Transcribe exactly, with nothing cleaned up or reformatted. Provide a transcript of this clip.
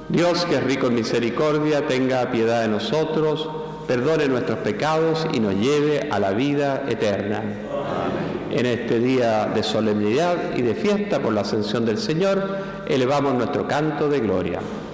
Dios, que es rico en misericordia, tenga piedad de nosotros, perdone nuestros pecados y nos lleve a la vida eterna. Amén. En este día de solemnidad y de fiesta por la ascensión del Señor, elevamos nuestro canto de gloria.